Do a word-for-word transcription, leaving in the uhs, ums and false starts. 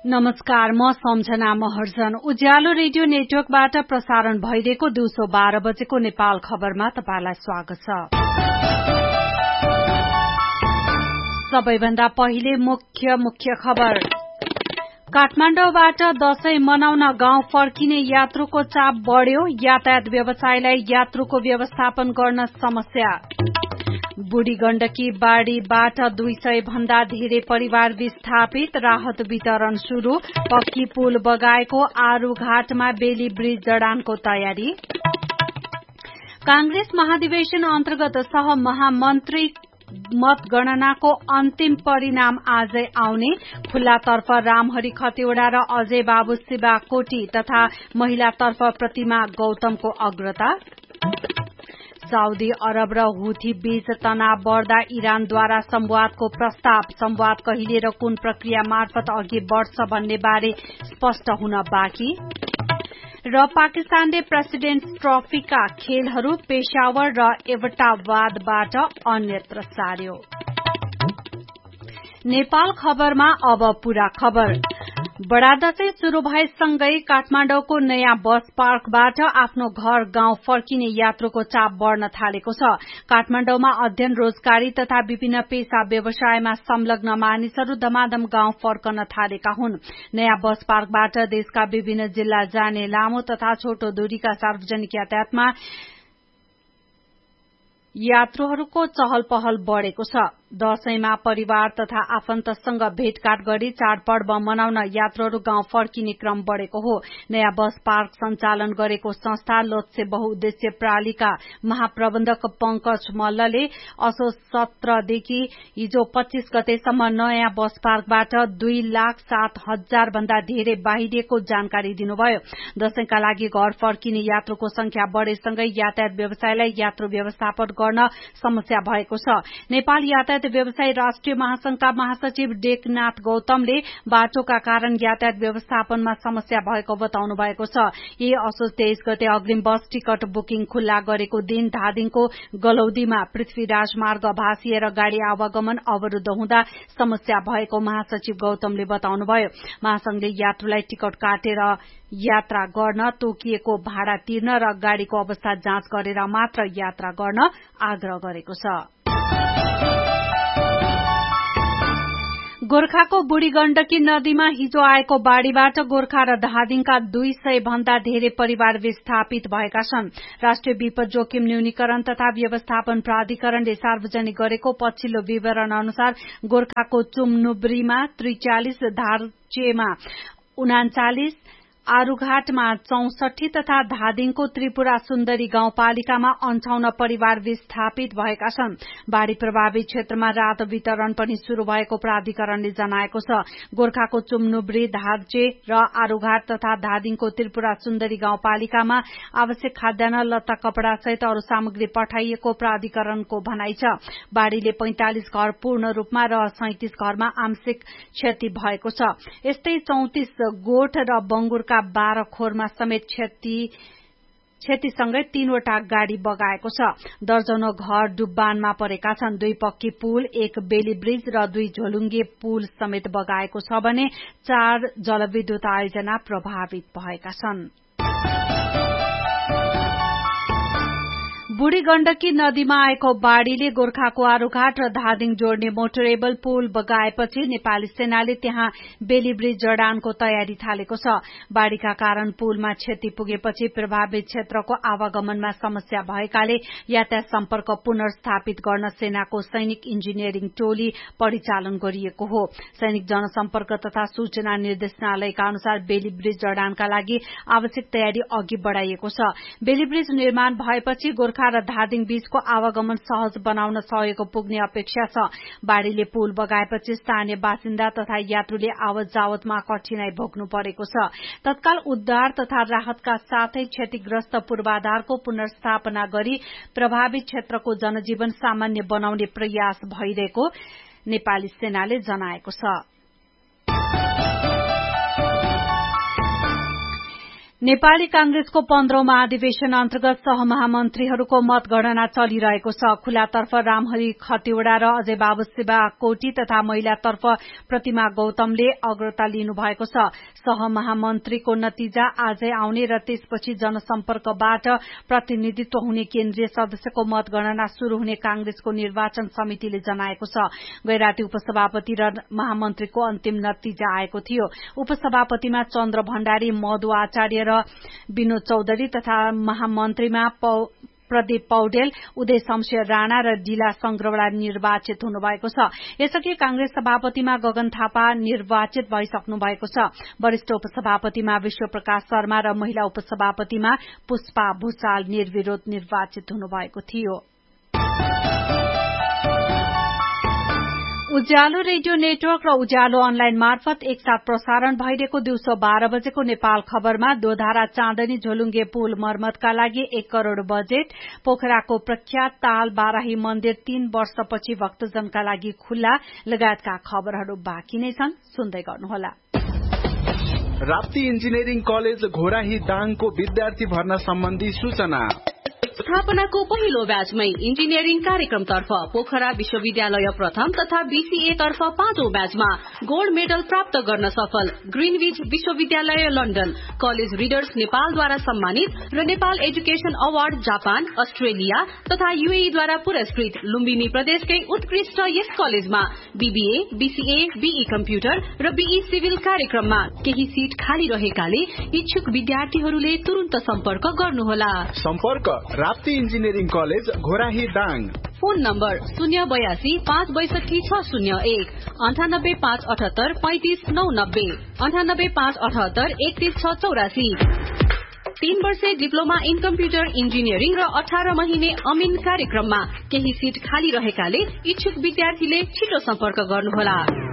नमस्कार, म सम्झना महर्जन। उज्यालो रेडियो नेटवर्कबाट प्रसारण भइरहेको दिउँसो बाह्र बजेको नेपाल खबरमा तपाईंलाई स्वागत छ। सबैभन्दा पहिले मुख्य मुख्य खबर। काठमाडौँबाट दशैं मनाउन गाउँ फर्किने यात्रुको चाप बढ्यो। यातायात व्यवसायलाई यात्रुको व्यवस्थापन गर्न समस्या। बुढी गण्डकी बाढ़ीबाट दुई सय भन्दा धेरै परिवार विस्थापित। राहत वितरण शुरू। पक्की पुल बगाएको आरूघाटमा बेली ब्रिज जडानको तयारी। कांग्रेस महाधिवेशन अन्तर्गत सह महामन्त्री मतगणनाको अन्तिम परिणाम आजै आउने। खुल्लातर्फ रामहरि खतिवड़ा र अजय बाबु शिवाकोटी तथा महिलातर्फ प्रतिमा गौतमको अग्रता। साउदी अरब र हुथी बीच तनाव बढ़दा इरानद्वारा संवादको प्रस्ताव। संवाद कहिले र कुन प्रक्रिया मार्फत अघि बढ़छ भन्ने बारे स्पष्ट हुन बाँकी। र पाकिस्तानले प्रेसिडेन्ट्स ट्रफीका खेलहरू पेशावर र एबटाबादबाट अन्यत्र सार्यो। नेपाल खबरमा अब पूरा खबर। बडा दशैं शुरू भएसँगै काठमाडौँको नयाँ बस पार्कबाट आफ्नो घर गाउँ फर्किने यात्रुको चाप बढ़न थालेको छ। काठमाडौँमा अध्ययन, रोजगारी तथा विभिन्न पेशा व्यवसायमा संलग्न मानिसहरू धमाधम गाउँ फर्कन थालेका हुन्। नयाँ बस पार्कबाट देशका विभिन्न जिल्ला जाने लामो तथा छोटो दूरीका सार्वजनिक यातायातमा यात्रुहरूको चहल पहल बढ़ेको छ। दशैंमा परिवार तथा आफन्तसँग भेटघाट गरी चाडपर्व मनाउन यात्रुहरू गाउँ फर्किने क्रम बढ़ेको हो। नयाँ बस पार्क सञ्चालन गरेको संस्था लोत्से बहुउद्देश्य प्रणालीका महाप्रबन्धक पंकज मल्लले असोज सत्रदेखि हिजो पच्चीस गतेसम्म नयाँ बस पार्कबाट दुई लाख सात हजार भन्दा धेरै बाहिरिएको जानकारी दिनुभयो। दशैंका लागि घर फर्किने यात्रुको संख्या बढ़ेसँगै यातायात व्यवसायलाई यात्रु व्यवस्थापन गर्न समस्या भएको छ। नेपाल यातायात व्यवसाय राष्ट्रिय महासंघका महासचिव डेकनाथ गौतमले बाटोका कारण यातायात व्यवस्थापनमा समस्या भएको बताउनु भएको छ। यही असोज तेइस गते अग्रिम बस टिकट बुकिङ खुल्ला गरेको दिन धादिङको गलौदीमा पृथ्वीराज मार्ग भासिएर गाड़ी आवागमन अवरूद्ध हुँदा समस्या भएको महासचिव गौतमले बताउनुभयो। महासंघले यात्रुलाई टिकट काटेर यात्रा गर्न, तोकिएको भाडा तिर्न र गाड़ीको अवस्था जाँच गरेर मात्र यात्रा गर्न आग्रह गरेको छ। गोर्खाको बुढी गण्डकी नदीमा हिजो आएको बाढ़ीबाट गोर्खा र धादिङका दुई सय भन्दा धेरै परिवार विस्थापित भएका छन्। राष्ट्रिय विपद जोखिम न्यूनीकरण तथा व्यवस्थापन प्राधिकरणले सार्वजनिक गरेको पछिल्लो विवरण अनुसार गोर्खाको चुमनुब्रीमा त्रिचालिस, धारचेमा उनाचालिस, आरूघाटमा चौसठी तथा धादिङको त्रिपुरा सुन्दरी गाउँपालिकामा अन्ठाउन्न परिवार विस्थापित भएका छन्। बाढ़ी प्रभावित क्षेत्रमा राहत वितरण पनि शुरू भएको प्राधिकरणले जनाएको छ। गोर्खाको चुमनुब्री, धारचे र आरूघाट तथा धादिङको त्रिपुरा सुन्दरी गाउँपालिकामा आवश्यक खाद्यान्न, लत्ता, कपड़ा सहित अरू सामग्री पठाइएको प्राधिकरणको भनाइ छ। बाढ़ीले पैंतालिस घर पूर्ण रूपमा र सैंतिस घरमा आंशिक क्षति भएको छ। यस्तै चौतिस गोठ र बंगुरका बाह्र खोरमा समेत क्षति क्षतिसँगै तीनवटा गाड़ी बगाएको छ। दर्जनौ घर डुब्बानमा परेका छन्। दुई पक्की पुल, एक बेली ब्रिज र दुई झोलुङ्गे पुल समेत बगाएको छ भने चार जलविद्युत आयोजना प्रभावित भएका छन्। बुढी गण्डकी नदीमा आएको बाढ़ीले गोर्खाको आरूघाट र धादिङ जोड्ने मोटरेबल पुल बगाएपछि नेपाली सेनाले त्यहाँ बेली ब्रिज जडानको तयारी थालेको छ। बाढ़ीका कारण पुलमा क्षति पुगेपछि प्रभावित क्षेत्रको आवागमनमा समस्या भएकाले यातायात सम्पर्क पुनर्स्थापित गर्न सेनाको सैनिक इन्जिनियरिङ टोली परिचालन गरिएको हो। सैनिक जनसम्पर्क तथा सूचना निर्देशनालयका अनुसार बेली ब्रिज जडानका लागि आवश्यक तयारी अघि बढ़ाइएको छ। बेली ब्रिज निर्माण भएपछि गोर्खा र धादिङ बीचको आवागमन सहज बनाउन सहयोग पुग्ने अपेक्षा छ। बाढ़ीले पुल बगाएपछि स्थानीय बासिन्दा तथा यात्रुले आवत जावतमा कठिनाई भोग्नु परेको छ। तत्काल उद्धार तथा राहतका साथै क्षतिग्रस्त पूर्वाधारको पुनर्स्थापना गरी प्रभावित क्षेत्रको जनजीवन सामान्य बनाउने प्रयास भइरहेको नेपाली सेनाले जनाएको छ। नेपाली कांग्रेसको पन्ध्रौं महाधिवेशन अन्तर्गत सहमहामन्त्रीहरूको मतगणना चलिरहेको छ। खुलातर्फ रामहरि खतिवड़ा र अजय बाबु शिवा कोटी तथा महिलातर्फ प्रतिमा गौतमले अग्रता लिनु भएको छ। सहमहामन्त्रीको नतिजा आजै आउने र त्यसपछि जनसम्पर्कबाट प्रतिनिधित्व हुने केन्द्रीय सदस्यको मतगणना शुरू हुने कांग्रेसको निर्वाचन समितिले जनाएको छ। गैराती उपसभापति र महामन्त्रीको अन्तिम नतिजा आएको थियो। उपसभापतिमा चन्द्र भण्डारी, मधु आचार्य र विनोद चौधरी तथा महामन्त्रीमा प्रदीप पौडेल, उदय शमशेर राणा र डिला संग्रवड़ा निर्वाचित हुनुभएको छ। यसअघि कांग्रेस सभापतिमा गगन थापा निर्वाचित भइसक्नु भएको छ। वरिष्ठ उपसभापतिमा विश्वप्रकाश शर्मा र महिला उपसभापतिमा पुष्पा भूषाल निर्विरोध निर्वाचित हुनुभएको थियो। उज्यालो रेडियो नेटवर्क र उज्यालो अनलाइन मार्फत एकसाथ प्रसारण भइरहेको दिउँसो बाह्र बजेको नेपाल खबरमा दोधारा चाँदनी झोलुङ्गे पुल मर्मतका लागि एक करोड़ बजेट, पोखराको प्रख्यात ताल बाराही मन्दिर तीन वर्षपछि भक्तजनका लागि खुल्ला लगायतका खबरहरू बाँकी नै छन्। सुन्दै गर्नुहोला। राप्ती इन्जिनियरिङ कलेज घोराही दाङको विद्यार्थी भर्ना सम्बन्धी सूचना। स्थापनाको पहिलो ब्याचमै इन्जिनियरिङ कार्यक्रमतर्फ पोखरा विश्वविद्यालय प्रथम तथा बीसीए तर्फ पाँचौं ब्याचमा गोल्ड मेडल प्राप्त गर्न सफल ग्रीनविच विश्वविद्यालय लन्डन, कलेज रिडर्स नेपालद्वारा सम्मानित र Nepal education award Japan, Australia तथा यूएईद्वारा पुरस्कृत लुम्बिनी प्रदेशकै उत्कृष्ट यस कलेजमा बीबीए, बीसीए, बीई कम्प्युटर र बीई सिभिल कार्यक्रममा केही सीट खाली रहेकाले इच्छुक विद्यार्थीहरूले तुरुन्त सम्पर्क गर्नुहोला। सम्पर्क Rapti engineering college Ghorahi Dang. Phone number शून्य बयासी पाँच बैसठी छ शून्य एक, अन्ठानब्बे पाँच अठहत्तर पैंतिस नौ नब्बे, अन्ठानब्बे पाँच अठहत्तर एकतीस छ चौरासी। तीन वर्षे डिप्लोमा इन कम्प्युटर इन्जिनियरिङ र अठार महिने अमिन कार्यक्रममा केही सीट खाली रहेकाले इच्छुक विद्यार्थीले छिटो सम्पर्क गर्नुहोला।